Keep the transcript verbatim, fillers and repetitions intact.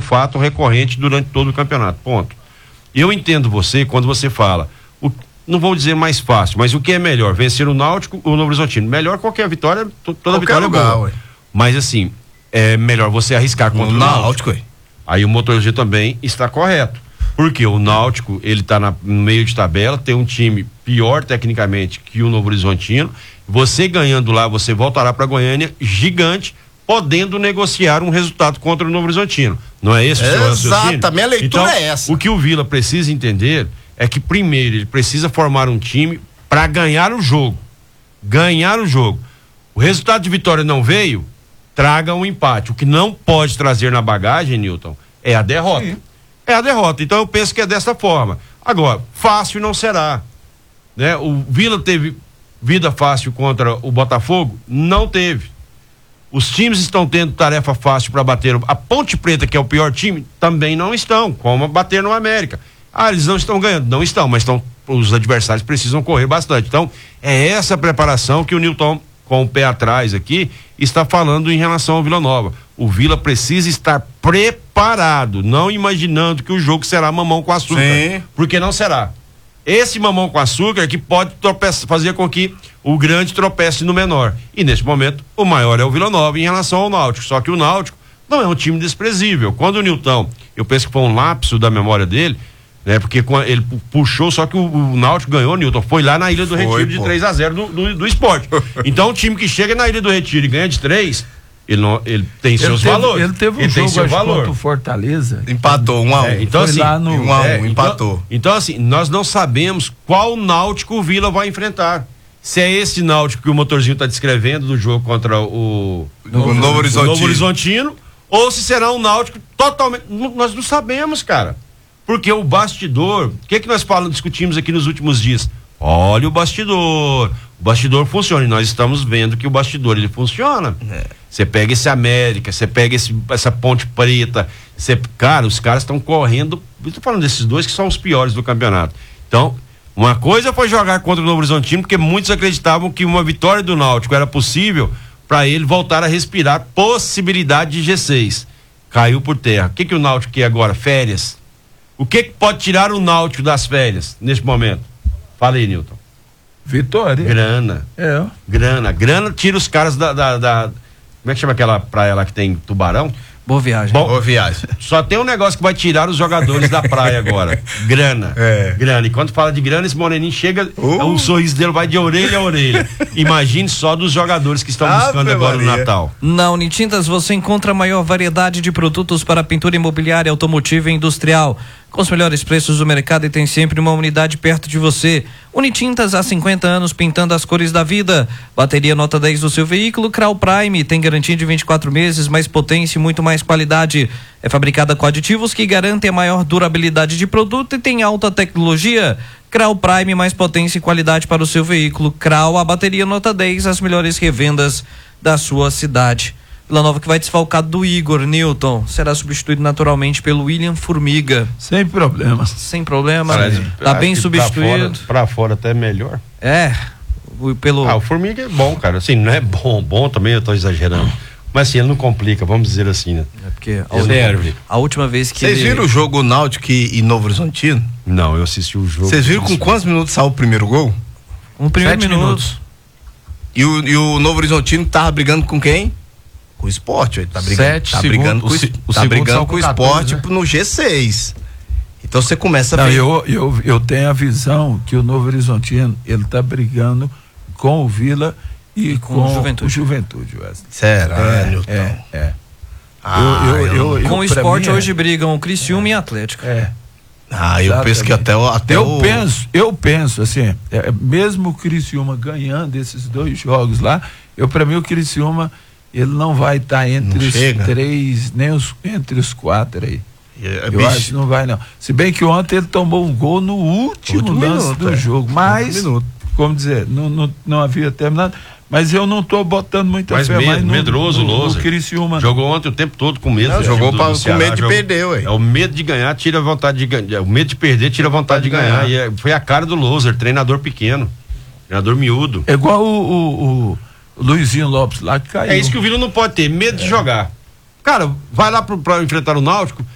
fato recorrente durante todo o campeonato, ponto. Eu entendo você quando você fala, o, não vou dizer mais fácil, mas o que é melhor, vencer o Náutico ou o Novo Horizontino? Melhor qualquer vitória, toda qualquer vitória lugar, é boa. Ué. Mas assim, é melhor você arriscar contra o, o Náutico. Náutico Aí o Motor G também está correto. Porque o Náutico, ele está no meio de tabela, tem um time pior tecnicamente que o Novo Horizontino. Você ganhando lá, você voltará para Goiânia gigante, podendo negociar um resultado contra o Novo Horizontino. Não é esse o seu raciocínio? Exato, a minha leitura então, é essa. O que o Vila precisa entender é que, primeiro, ele precisa formar um time para ganhar o jogo. Ganhar o jogo. O resultado de vitória não veio, traga um empate. O que não pode trazer na bagagem, Newton, é a derrota. Sim. É a derrota. Então eu penso que é dessa forma. Agora, fácil não será. Né? O Vila teve vida fácil contra o Botafogo? Não teve. Os times estão tendo tarefa fácil para bater. A Ponte Preta, que é o pior time, também não estão, como bater no América. Ah, eles não estão ganhando. Não estão, mas estão, os adversários precisam correr bastante. Então, é essa preparação que o Newton, com o pé atrás aqui, está falando em relação ao Vila Nova. O Vila precisa estar preparado, não imaginando que o jogo será mamão com açúcar. Sim. Porque não será. Esse mamão com açúcar é que pode tropeçar, fazer com que o grande tropece no menor. E nesse momento, o maior é o Vila Nova em relação ao Náutico. Só que o Náutico não é um time desprezível. Quando o Nilton, eu penso que foi um lapso da memória dele, né? Porque ele puxou, só que o, o Náutico ganhou, Nilton, foi lá na Ilha do foi, Retiro de pô. três a zero do, do, do Esporte. Então, o time que chega na Ilha do Retiro e ganha de três, ele, não, ele tem ele seus teve, valores. Ele teve um ele jogo tem seu valor. contra o Fortaleza. Empatou, um a um. É, então, foi assim, lá no, um a um, é, empatou. Então, então, assim, nós não sabemos qual Náutico o Vila vai enfrentar. Se é esse Náutico que o Motorzinho está descrevendo do jogo contra o, o Novo, Novo, Horizontino. Novo Horizontino, ou se será um Náutico totalmente. Nós não sabemos, cara. Porque o bastidor, o que é que nós falamos, discutimos aqui nos últimos dias? Olha o bastidor. O bastidor funciona e nós estamos vendo que o bastidor ele funciona. Você é. pega esse América, você pega esse, essa Ponte Preta, cê, cara, os caras estão correndo. Eu tô falando desses dois que são os piores do campeonato. Então, uma coisa foi jogar contra o Novo Horizontino, porque muitos acreditavam que uma vitória do Náutico era possível para ele voltar a respirar possibilidade de G seis. Caiu por terra. O que que o Náutico quer agora? Férias. O que que pode tirar o Náutico das férias neste momento? Fala aí, Nilton. Vitória. Grana. É. Grana. Grana tira os caras da, da, da... Como é que chama aquela praia lá que tem tubarão? Boa Viagem. Bom, Boa Viagem. Só tem um negócio que vai tirar os jogadores da praia agora. Grana. É. Grana. E quando fala de grana, esse moreninho chega, uh. o sorriso dele vai de orelha a orelha. Imagine só dos jogadores que estão Ave buscando agora Maria. no Natal. Na Unitintas você encontra a maior variedade de produtos para pintura imobiliária, automotiva e industrial. Com os melhores preços do mercado e tem sempre uma unidade perto de você. Unitintas há cinquenta anos pintando as cores da vida. Bateria nota dez do seu veículo, Crau Prime, tem garantia de vinte e quatro meses, mais potência e muito mais qualidade. É fabricada com aditivos que garantem a maior durabilidade de produto e tem alta tecnologia. Crau Prime, mais potência e qualidade para o seu veículo. Crau, a bateria nota dez, as melhores revendas da sua cidade. Vila Nova que vai desfalcar do Igor Newton, será substituído naturalmente pelo William Formiga. Sem problemas. Sem problema, Parece, tá bem substituído. Pra fora, pra fora até melhor. É, o, pelo... Ah, o Formiga é bom, cara, assim, não é bom, bom também eu tô exagerando, mas assim, ele não complica, vamos dizer assim, né? É porque a, serve. a última vez que Vocês ele... viram o jogo Náutico e Novo Horizontino? Não, eu assisti o jogo. Vocês viram com quantos minutos saiu o primeiro gol? Um primeiro Sete minuto. minutos. E o, e o Novo Horizontino tava brigando com quem? Com o Sport, ele tá brigando, Sete tá segundos, brigando com o, se, o tá brigando com o Sport, né? no G seis. Então você começa a Não, ver. eu, eu, eu tenho a visão que o Novo Horizontino, ele tá brigando com o Vila e, e com, com o Juventude. O Juventude, Wesley. Será, é, Nilton? É, é. Ah, eu, eu, eu, eu, com o Sport mim, hoje é. brigam o Criciúma é. e Atlético. É. Ah, eu Exatamente. penso que até, o, até eu o... penso, eu penso assim, é, mesmo o Criciúma ganhando esses dois jogos lá, eu para mim o Criciúma ele não vai estar tá entre não os chega. três, nem os, entre os quatro aí. É, eu bicho. acho que não vai não. Se bem que ontem ele tomou um gol no último, último lance minuto, do é. jogo, mas, como dizer, não, não, não havia terminado, mas eu não estou botando muita Mas fé medo, mais no, medroso, no, no Loser. Criciúma. Jogou ontem o tempo todo com medo. Não, jogou pra, com Ceará, medo de jogou, perder, ué. É o medo de ganhar, tira a vontade de ganhar. O medo de perder, tira a vontade de ganhar. ganhar. E é, foi a cara do Loser, treinador pequeno, treinador miúdo. É igual o, o, o Luizinho Lopes lá que caiu. É isso que o Vila não pode ter, medo de jogar. Cara, vai lá pro, pra enfrentar o Náutico,